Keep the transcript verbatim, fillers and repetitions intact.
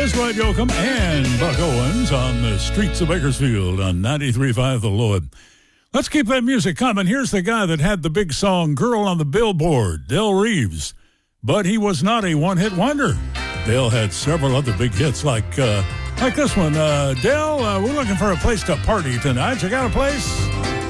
is Lloyd Yoakum and Buck Owens on the streets of Bakersfield on ninety-three point five The Lloyd. Let's keep that music coming. Here's the guy that had the big song Girl on the Billboard, Del Reeves. But he was not a one-hit wonder. Del had several other big hits like uh, like this one. Uh, Del, uh, we're looking for a place to party tonight. You got a place?